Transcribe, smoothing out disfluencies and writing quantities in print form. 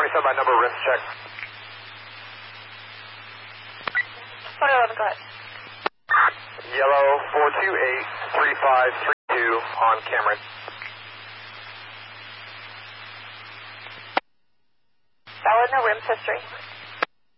stand by number, risk check. Photo 11, go ahead. Yellow 428-3532 on Cameron. Valid, no rims history.